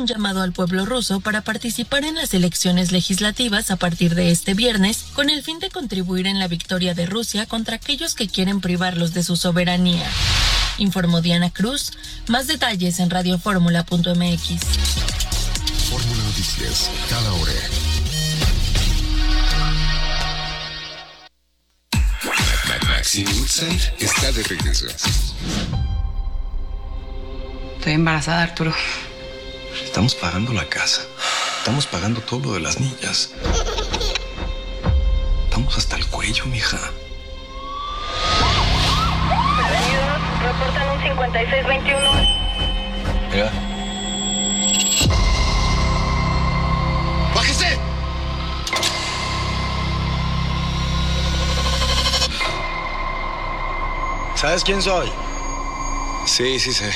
un llamado al pueblo ruso para participar en las elecciones legislativas a partir de este viernes, con el fin de contribuir en la victoria de Rusia contra aquellos que quieren privarlos de su soberanía. Informó Diana Cruz. Más detalles en radioformula.mx. Fórmula Noticias, cada hora. Maxine Woodside está de regreso. Estoy embarazada, Arturo. Estamos pagando la casa. Estamos pagando todo lo de las niñas. Estamos hasta el cuello, mija. Reportan un 5621. Mira. ¡Bájese! ¿Sabes quién soy? Sí, sí sé.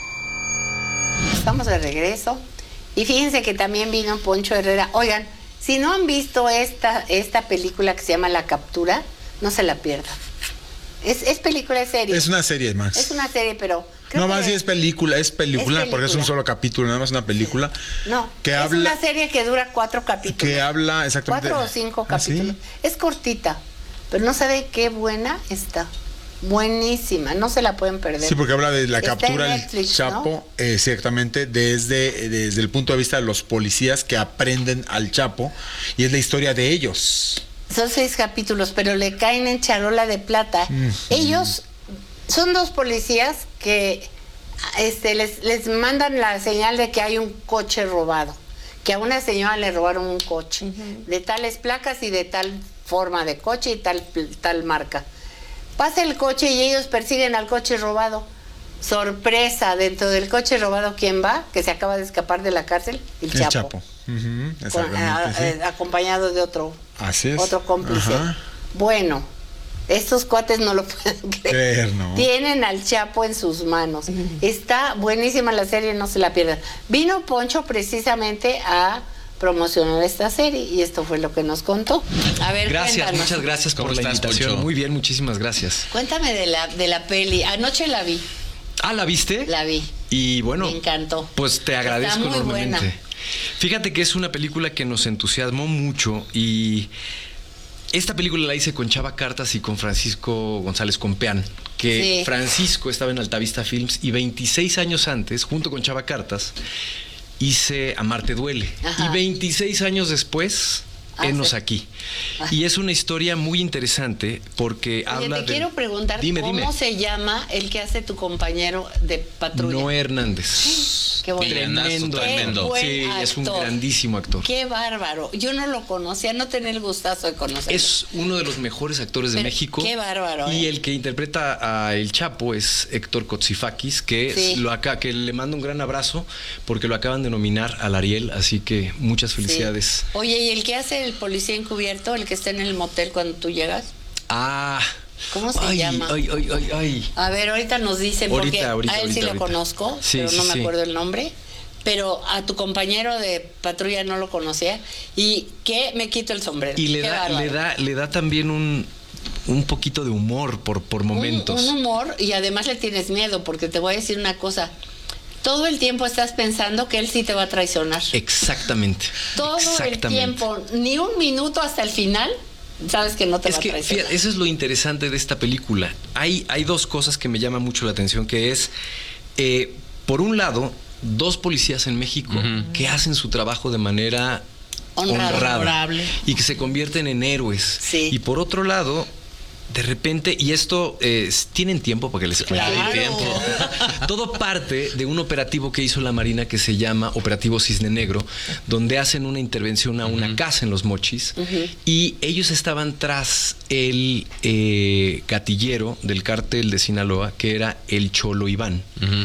Estamos de regreso. Y fíjense que también vino Poncho Herrera. Oigan, si no han visto esta película que se llama La Captura, no se la pierdan. Es película, es serie. Es una serie, Max. Es una serie, pero... No más si es película, porque es un solo capítulo, nada más una película. Sí. No, que es habla, una serie que dura 4 capítulos. Que habla exactamente... 4 o 5 capítulos. ¿Sí? Es cortita, pero no sabe qué buena está. Buenísima, no se la pueden perder. Sí, porque habla de la captura del Netflix, Chapo, ¿no? Exactamente, desde el punto de vista de los policías que aprenden al Chapo, y es la historia de ellos. Son 6 capítulos, pero le caen en charola de plata. Ellos son 2 policías que les mandan la señal de que hay un coche robado, que a una señora le robaron un coche, de tales placas y de tal forma de coche y tal marca. Pasa el coche y ellos persiguen al coche robado. Sorpresa, dentro del coche robado, ¿quién va? Que se acaba de escapar de la cárcel, el Chapo. Sí. Acompañado de otro cómplice. Ajá. Bueno, estos cuates no lo pueden creer. ¿no? Tienen al Chapo en sus manos. Está buenísima la serie, no se la pierdan. Vino Poncho precisamente a promocionar esta serie y esto fue lo que nos contó. A ver, gracias, cuéntanos. muchas gracias por la invitación. Poncho? Muy bien, muchísimas gracias. Cuéntame de la peli. Anoche la vi. Ah, ¿la viste? La vi. Y bueno, me encantó. Pues te agradezco Está muy enormemente. buena. Fíjate que es una película que nos entusiasmó mucho y esta película la hice con Chava Cartas y con Francisco González Compeán, que Sí. Francisco estaba en Altavista Films y 26 años antes, junto con Chava Cartas, hice Amarte Duele. Ajá. Y 26 años después, Henos aquí. Y es una historia muy interesante porque habla te quiero preguntar cómo se llama el que hace tu compañero de patrulla. Noé Hernández. Qué bueno. Tremendo. Tremendo. Qué Sí, buen es un actor. grandísimo actor. Qué bárbaro. Yo no lo conocía, no tenía el gustazo de conocerlo. Es uno de los mejores actores de Pero México. qué bárbaro. Y el que interpreta a El Chapo es Héctor Kotzifakis, que, Sí. que le mando un gran abrazo porque lo acaban de nominar al Ariel, así que muchas felicidades. Sí. Oye, ¿y el que hace el policía encubierto, el que está en el motel cuando tú llegas? Ah. ¿Cómo se llama? Ay. A ver, ahorita nos dicen, porque a él sí lo conozco, Sí, pero no sí, me sí. acuerdo el nombre. Pero a tu compañero de patrulla no lo conocía. Y que me quito el sombrero. Y Qué bárbaro. le da también un poquito de humor por momentos. Un humor, y además le tienes miedo, porque te voy a decir una cosa. Todo el tiempo estás pensando que él sí te va a traicionar. Exactamente. Todo el tiempo, ni un minuto hasta el final, sabes que no te va a traicionar. Fíjate, eso es lo interesante de esta película. Hay 2 cosas que me llaman mucho la atención, que es, por un lado, 2 policías en México que hacen su trabajo de manera honrada honorable, y que se convierten en héroes. Sí. Y por otro lado, de repente, y esto tienen tiempo para que les explique. Claro. Tiempo. Todo parte de un operativo que hizo la Marina que se llama Operativo Cisne Negro, donde hacen una intervención a una casa en Los Mochis y ellos estaban tras el gatillero del cártel de Sinaloa, que era el Cholo Iván.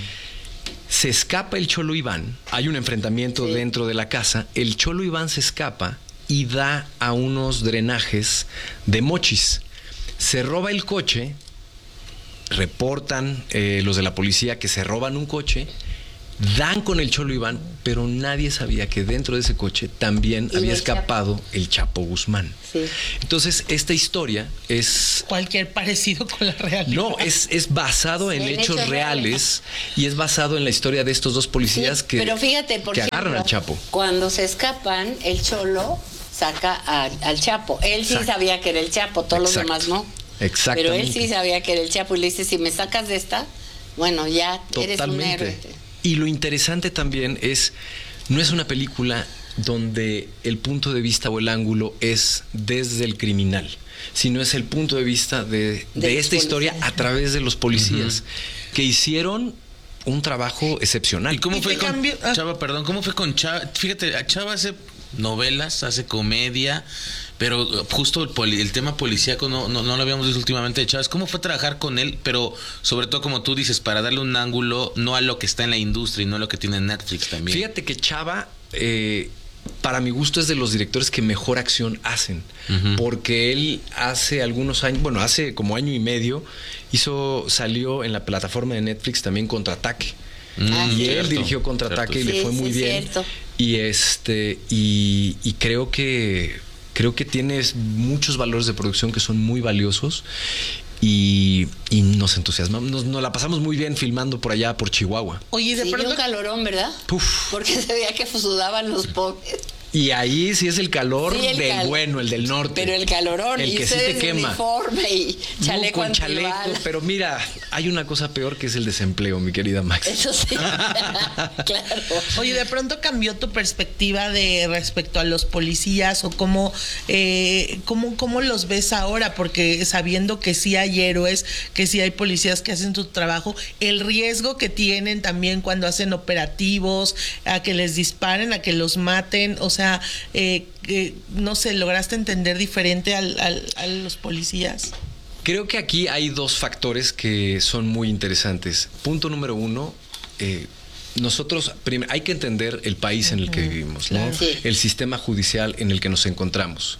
Se escapa el Cholo Iván, hay un enfrentamiento dentro de la casa, el Cholo Iván se escapa y da a unos drenajes de Mochis. Se roba el coche, reportan los de la policía que se roban un coche Dan con el Cholo Iván, pero nadie sabía que dentro de ese coche también había escapado el Chapo Guzmán. Sí. Entonces, esta historia es... Cualquier parecido con la realidad. No, es basado en hechos reales y es basado en la historia de estos dos policías Sí, pero fíjate, por ejemplo, agarran al Chapo. Cuando se escapan, el Cholo saca al Chapo. Él sí sabía que era el Chapo, todos los demás no. Exactamente. Pero él sí sabía que era el Chapo y le dice, si me sacas de esta, bueno, ya eres un héroe. Y lo interesante también es, no es una película donde el punto de vista o el ángulo es desde el criminal, sino es el punto de vista de esta historia a través de los policías que hicieron un trabajo excepcional. ¿Y cómo fue con cambio? Chava? Perdón, ¿cómo fue con Chava? Fíjate, Chava hace novelas, hace comedia, pero justo el tema policíaco no lo habíamos visto últimamente de Chávez. ¿Cómo fue trabajar con él? Pero sobre todo, como tú dices, para darle un ángulo no a lo que está en la industria y no a lo que tiene Netflix también. Fíjate que Chava, para mi gusto, es de los directores que mejor acción hacen, porque él hace algunos años, bueno, hace como año y medio, salió en la plataforma de Netflix también Contraataque. Y él dirigió Contraataque y le fue muy bien. Cierto. Y creo que tienes muchos valores de producción que son muy valiosos y nos entusiasmamos, nos la pasamos muy bien filmando por allá por Chihuahua. Oye, de pronto un calorón, ¿verdad? Puf. Porque se veía que sudaban los pobres. Y ahí sí es el calor bueno, el del norte. Pero el calorón, el y que sí te quema. Uniforme y chaleco con chaleco, pero mira, hay una cosa peor que es el desempleo, mi querida Max. Eso sí. Claro. Oye, de pronto cambió tu perspectiva de respecto a los policías o cómo los ves ahora, porque sabiendo que sí hay héroes, que sí hay policías que hacen su trabajo, el riesgo que tienen también cuando hacen operativos, a que les disparen, a que los maten, o sea, no sé, ¿lograste entender diferente a los policías? Creo que aquí hay dos factores que son muy interesantes. Punto número uno, nosotros hay que entender el país en el que vivimos, ¿no? Sí. El sistema judicial en el que nos encontramos.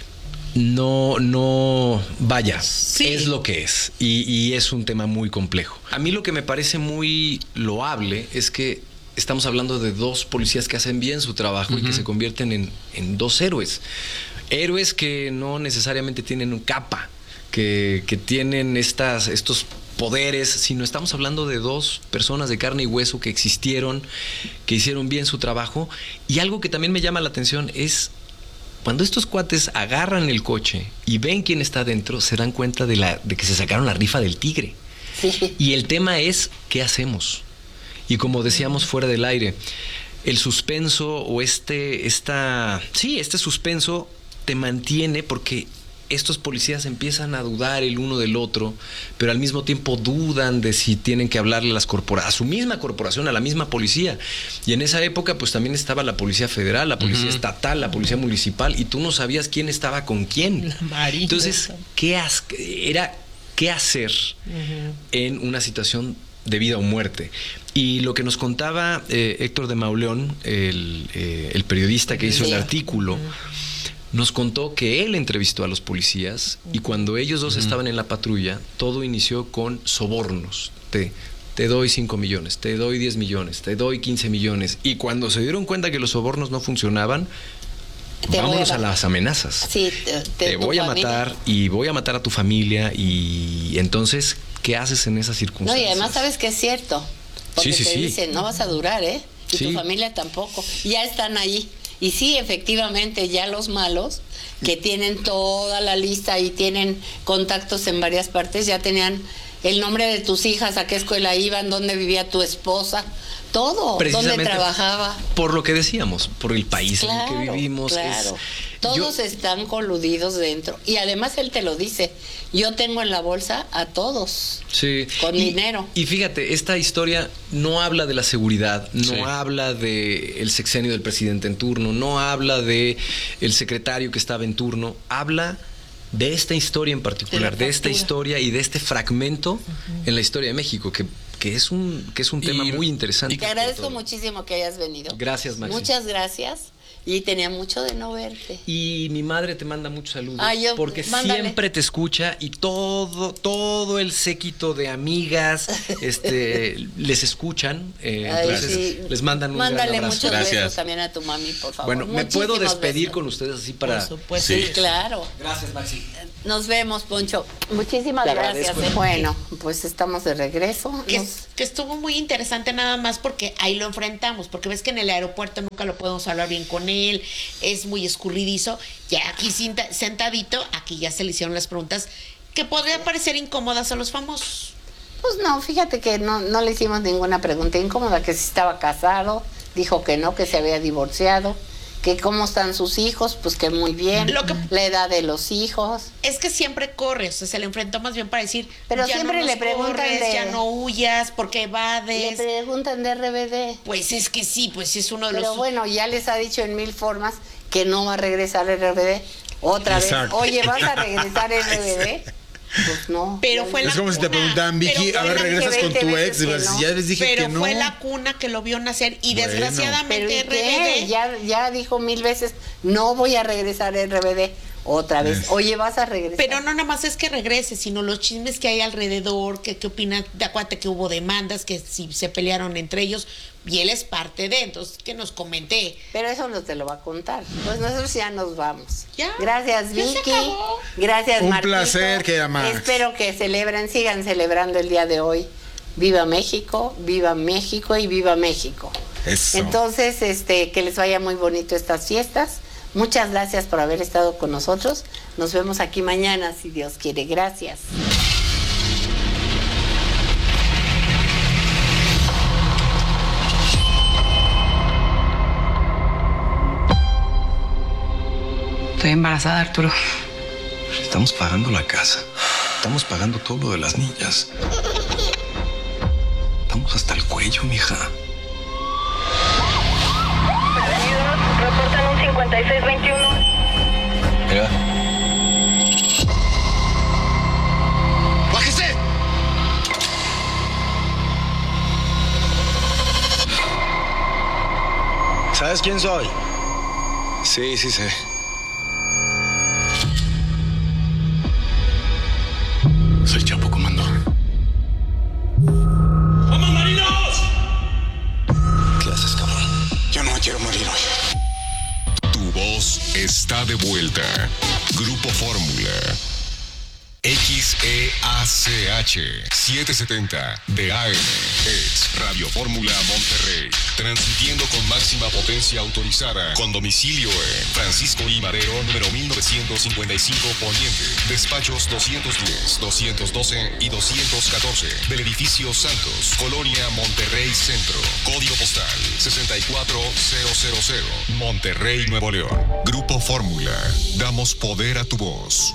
No, vaya, sí, es lo que es y es un tema muy complejo. A mí lo que me parece muy loable es que estamos hablando de dos policías que hacen bien su trabajo y que se convierten en dos héroes. Héroes que no necesariamente tienen un capa, que tienen estos poderes, sino estamos hablando de dos personas de carne y hueso que existieron, que hicieron bien su trabajo. Y algo que también me llama la atención es cuando estos cuates agarran el coche y ven quién está dentro, se dan cuenta de que se sacaron la rifa del tigre. Sí. Y el tema es, ¿qué hacemos? Y como decíamos fuera del aire, el suspenso o este suspenso te mantiene porque estos policías empiezan a dudar el uno del otro, pero al mismo tiempo dudan de si tienen que hablarle a su misma corporación, a la misma policía. Y en esa época pues también estaba la policía federal, la policía estatal, la policía municipal, y tú no sabías quién estaba con quién. Entonces, ¿qué hacer en una situación de vida o muerte? Y lo que nos contaba Héctor de Mauleón, el periodista que hizo el artículo, nos contó que él entrevistó a los policías y cuando ellos dos estaban en la patrulla, todo inició con sobornos. Te doy 5 millones, te doy 10 millones, te doy 15 millones. Y cuando se dieron cuenta que los sobornos no funcionaban, vámonos a las amenazas. Sí, te voy a matar y voy a matar a tu familia. Y entonces, ¿qué haces en esas circunstancias? No, y además sabes que es cierto. Porque te dicen, no vas a durar, ¿eh? Y tu familia tampoco. Ya están ahí. Y sí, efectivamente, ya los malos, que tienen toda la lista y tienen contactos en varias partes, ya tenían el nombre de tus hijas, a qué escuela iban, dónde vivía tu esposa, todo, dónde trabajaba. Por lo que decíamos, por el país en el que vivimos. Claro. Todos están coludidos dentro. Y además él te lo dice, yo tengo en la bolsa a todos. Sí. Con dinero. Y fíjate, esta historia no habla de la seguridad, no habla de el sexenio del presidente en turno, no habla de el secretario que estaba en turno, habla de esta historia en particular, de esta historia y de este fragmento en la historia de México, que es un tema muy interesante. Te agradezco muchísimo que hayas venido. Gracias, Maxi. Muchas gracias. Y tenía mucho de no verte. Y mi madre te manda muchos saludos. Porque mándale. siempre te escucha y todo el séquito de amigas les escuchan. Entonces sí. les mandan un Mándale gran abrazo. muchos besos también a tu mami, por favor. Bueno, ¿me puedo Muchísimos despedir besos. con ustedes así para...? Por supuesto. Sí, claro. Gracias, Maxi. Nos vemos, Poncho. Muchísimas Te gracias. agradezco. Bueno, pues estamos de regreso. Que estuvo muy interesante nada más porque ahí lo enfrentamos, porque ves que en el aeropuerto nunca lo podemos hablar bien con él, es muy escurridizo, ya aquí sentadito, aquí ya se le hicieron las preguntas que podrían parecer incómodas a los famosos. Pues no, fíjate que no le hicimos ninguna pregunta incómoda, que si estaba casado, dijo que no, que se había divorciado, que cómo están sus hijos, pues que muy bien, la edad de los hijos. Es que siempre corres, o sea, se le enfrentó más bien para decir, pero ya siempre no le preguntan corres, ya no huyas, porque evades. Le preguntan de RBD. Pues es que sí, pues es uno de los... Pero bueno, ya les ha dicho en 1000 formas que no va a regresar RBD. Otra Exacto. vez, oye, ¿vas a regresar RBD? Pues no. Pero fue la Es como si te cuna, preguntaban, Vicky, pero a ver, fue la- regresas con tu 20 ex. veces que no. Ya les dije pero que no. fue la cuna que lo vio nacer y Bueno. ¿Pero desgraciadamente y qué? RBD... Ya dijo 1000 veces, no voy a regresar a RBD. Otra vez, oye, vas a regresar. Pero no nada más es que regrese, sino los chismes que hay alrededor, que qué opinan, de acuérdate que hubo demandas, que si se pelearon entre ellos, y él es parte de, entonces que nos comente. Pero eso no te lo va a contar. Pues nosotros ya nos vamos. Ya. Gracias, Ya se Vicky. acabó. Gracias, Un Marquito. placer, querida Max. Espero que sigan celebrando el día de hoy. Viva México y viva México. Eso. Entonces, que les vaya muy bonito estas fiestas. Muchas gracias por haber estado con nosotros. Nos vemos aquí mañana, si Dios quiere. Gracias. Estoy embarazada, Arturo. Estamos pagando la casa. Estamos pagando todo lo de las niñas. Estamos hasta el cuello, mija. Reportan un 5621. Mira. ¡Bájese! ¿Sabes quién soy? Sí, sí sé. Soy Chapo, comando. ¡Vamos, marinos! ¿Qué haces, cabrón? Yo no me quiero morir hoy. Tu voz está de vuelta. Grupo Fórmula. XEACH 770 de AM es Radio Fórmula Monterrey, transmitiendo con máxima potencia autorizada, con domicilio en Francisco I. Madero, número 1955 Poniente, despachos 210, 212 y 214 del edificio Santos, Colonia Monterrey Centro, código postal 64000, Monterrey, Nuevo León. Grupo Fórmula, damos poder a tu voz.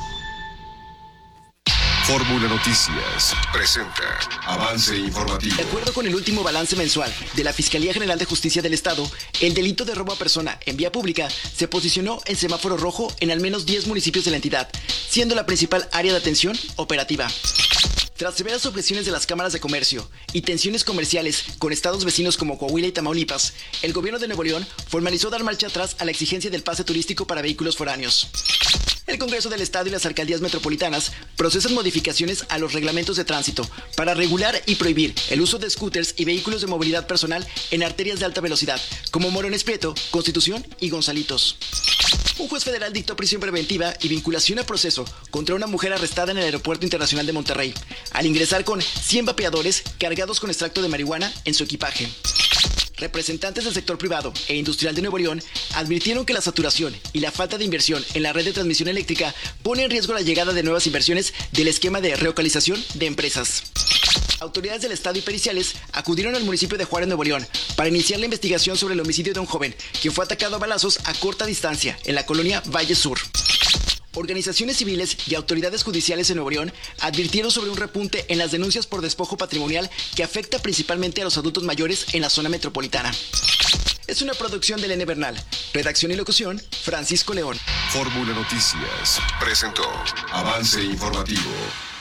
Fórmula Noticias presenta avance informativo. De acuerdo con el último balance mensual de la Fiscalía General de Justicia del Estado, el delito de robo a persona en vía pública se posicionó en semáforo rojo en al menos 10 municipios de la entidad, siendo la principal área de atención operativa. Tras severas objeciones de las cámaras de comercio y tensiones comerciales con estados vecinos como Coahuila y Tamaulipas, el gobierno de Nuevo León formalizó dar marcha atrás a la exigencia del pase turístico para vehículos foráneos. El Congreso del Estado y las alcaldías metropolitanas procesan modificaciones a los reglamentos de tránsito para regular y prohibir el uso de scooters y vehículos de movilidad personal en arterias de alta velocidad, como Morones Prieto, Constitución y Gonzalitos. Un juez federal dictó prisión preventiva y vinculación a proceso contra una mujer arrestada en el Aeropuerto Internacional de Monterrey, al ingresar con 100 vapeadores cargados con extracto de marihuana en su equipaje. Representantes del sector privado e industrial de Nuevo León advirtieron que la saturación y la falta de inversión en la red de transmisión eléctrica pone en riesgo la llegada de nuevas inversiones del esquema de relocalización de empresas. Autoridades del Estado y periciales acudieron al municipio de Juárez, Nuevo León, para iniciar la investigación sobre el homicidio de un joven, quien fue atacado a balazos a corta distancia en la colonia Valle Sur. Organizaciones civiles y autoridades judiciales en Nuevo León advirtieron sobre un repunte en las denuncias por despojo patrimonial que afecta principalmente a los adultos mayores en la zona metropolitana. Es una producción de Elena Bernal. Redacción y locución, Francisco León. Fórmula Noticias presentó avance informativo.